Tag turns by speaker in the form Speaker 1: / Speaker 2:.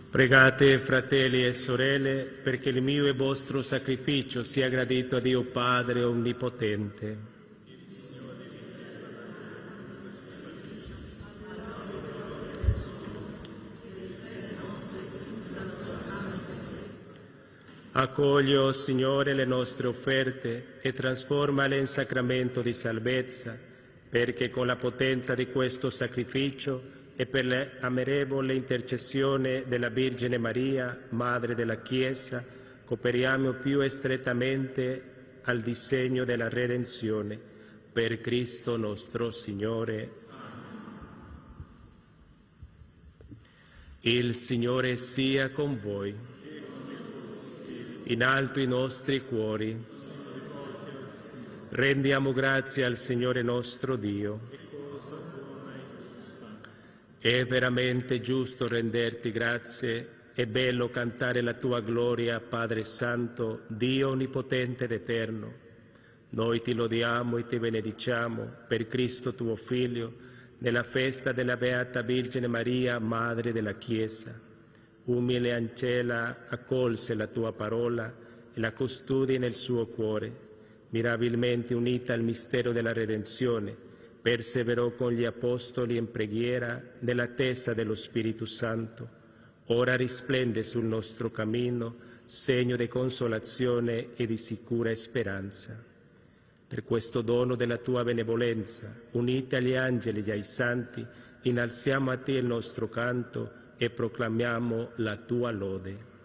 Speaker 1: Pregate, fratelli e sorelle, perché il mio e vostro sacrificio sia gradito a Dio Padre Onnipotente. Accogli, o Signore, le nostre offerte e trasformale in sacramento di salvezza, perché con la potenza di questo sacrificio e per l'amorevole intercessione della Vergine Maria, Madre della Chiesa, cooperiamo più strettamente al disegno della redenzione. Per Cristo nostro Signore. Il Signore sia con voi. In alto i nostri cuori. Rendiamo grazie al Signore nostro Dio. È veramente giusto renderti grazie, è bello cantare la tua gloria, Padre Santo, Dio Onnipotente ed Eterno. Noi ti lodiamo e ti benediciamo per Cristo tuo Figlio, nella festa della Beata Vergine Maria, Madre della Chiesa. Umile ancella accolse la tua parola e la custodì nel suo cuore. Mirabilmente unita al mistero della redenzione, perseverò con gli apostoli in preghiera nell'attesa dello Spirito Santo. Ora risplende sul nostro cammino, segno di consolazione e di sicura speranza. Per questo dono della tua benevolenza, unite agli angeli e ai santi, innalziamo a te il nostro canto e proclamiamo la tua lode.